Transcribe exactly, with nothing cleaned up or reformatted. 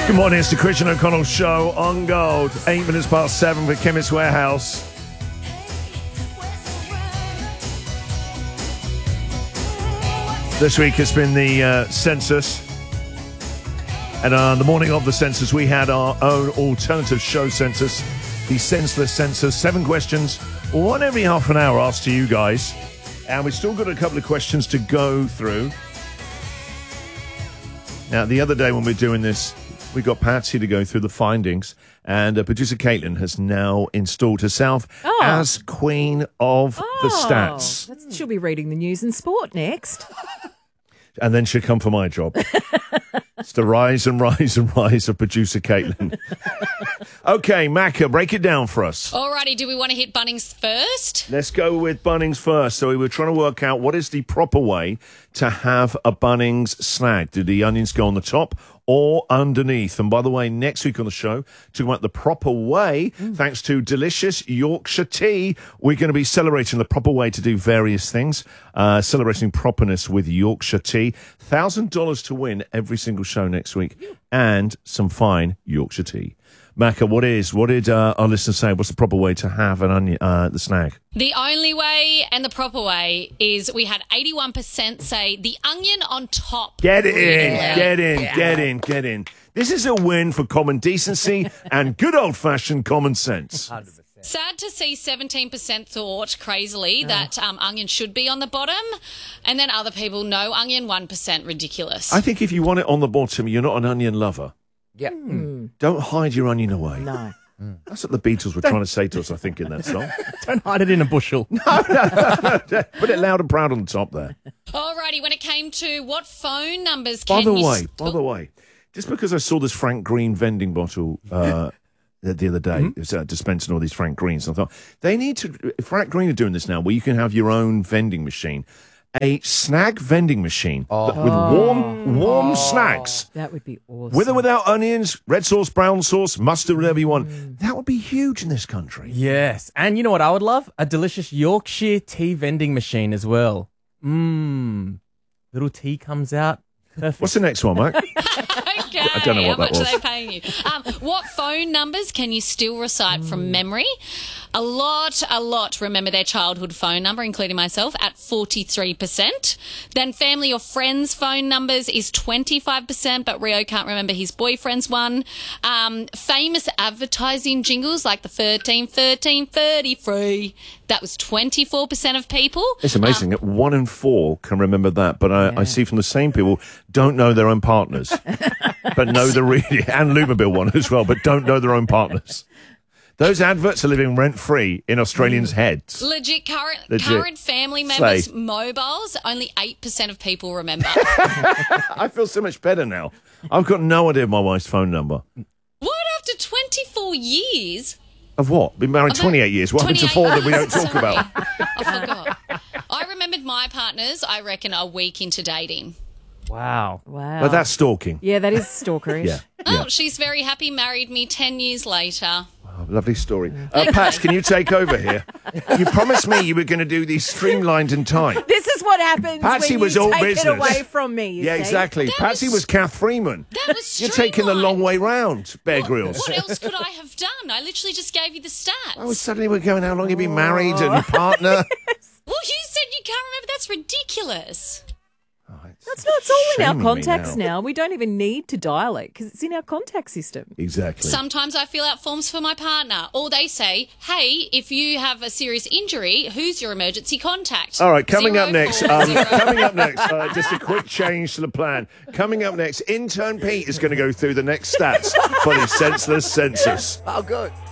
Good morning, it's the Christian O'Connell Show on Gold. Eight minutes past seven for Chemist Warehouse. This week has been the uh, census. And on the morning of the census, we had our own alternative show census, the senseless census. Seven questions, one every half an hour asked to you guys. And we've still got a couple of questions to go through. Now, the other day when we were doing this, we got Patsy to go through the findings, and uh, producer Caitlin has now installed herself oh. as queen of oh. the stats. That's, she'll be reading the news and sport next. And then she'll come for my job. It's the rise and rise and rise of producer Caitlin. Okay, Macca, break it down for us. Alrighty, do we want to hit Bunnings first? Let's go with Bunnings first. So we were trying to work out what is the proper way to have a Bunnings snack. Do the onions go on the top or underneath? And by the way, next week on the show, talking about the proper way, mm. thanks to delicious Yorkshire tea, we're going to be celebrating the proper way to do various things, uh, celebrating properness with Yorkshire tea. one thousand dollars to win every single show next week, and some fine Yorkshire tea. Macca, what is, what did uh, our listeners say? What's the proper way to have an onion, uh, the snack? The only way and the proper way is we had eighty-one percent say the onion on top. Get in, yeah. get in, yeah. get in, get in. This is a win for common decency and good old-fashioned common sense. one hundred percent. Sad to see seventeen percent thought, crazily, oh. that um, onion should be on the bottom, and then other people, no onion, one percent, ridiculous. I think if you want it on the bottom, you're not an onion lover. Yeah. Mm. Don't hide your onion away. No. Mm. That's what the Beatles were Don't. trying to say to us, I think, in that song. Don't hide it in a bushel. No, no, no, no. Put it loud and proud on the top there. Alrighty, when it came to what phone numbers by can the you... way, by the way, just because I saw this Frank Green vending bottle uh, the other day, mm-hmm. uh, dispensing all these Frank Greens, I thought, they need to... Frank Green are doing this now, where you can have your own vending machine. A snag vending machine oh. with warm, warm oh. snacks. That would be awesome. With or without onions, red sauce, brown sauce, mustard, whatever you want. Mm. That would be huge in this country. Yes. And you know what I would love? A delicious Yorkshire tea vending machine as well. Mmm. Little tea comes out. Perfect. What's the next one, mate? Okay. I don't know what How that much was. are they paying you? Um, what phone numbers can you still recite mm. from memory? A lot, a lot remember their childhood phone number, including myself, at forty-three percent. Then family or friends' phone numbers is twenty-five percent, but Rio can't remember his boyfriend's one. Um, famous advertising jingles like the thirteen thirteen thirty-three, that was twenty-four percent of people. It's amazing. Um, One in four can remember that, but I, yeah. I see from the same people don't know their own partners, but know the really, and Lumabil one as well, but don't know their own partners. Those adverts are living rent-free in Australians' heads. Legit, current, Legit. current family members' Say. mobiles, only eight percent of people remember. I feel so much better now. I've got no idea of my wife's phone number. What, after twenty-four years? Of what? Been married twenty-eight years. What happened to four that we don't talk Sorry. about? I forgot. I remembered my partners, I reckon, a week into dating. Wow. Wow. But that's stalking. Yeah, that is stalkerish. yeah. Oh, yeah. She's very happy, married me ten years later. Oh, lovely story. Uh, Pats, can you take over here? You promised me you were going to do these streamlined and tight. This is what happens Patsy when was you all take business. it away from me, you Yeah, see? exactly. That Patsy was, was Kath Freeman. That was You're taking the long streamlined. way round, Bear Grylls. What else could I have done? I literally just gave you the stats. Oh, suddenly we're going, how long have you been married and your partner? Well, you said you can't remember. That's ridiculous. Oh, it's That's not, it's all in our shaming me contacts now. now. We don't even need to dial it because it's in our contact system. Exactly. Sometimes I fill out forms for my partner, or they say, hey, if you have a serious injury, who's your emergency contact? All right, coming Zero up next, four um, zero. coming up next, uh, just a quick change to the plan. Coming up next, intern Pete is going to go through the next stats for the senseless census. Oh, good.